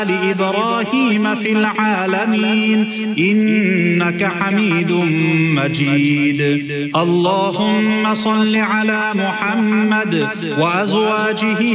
إبراهيم في العالمين إنك حميد مجيد. اللهم صل على محمد وأزواجه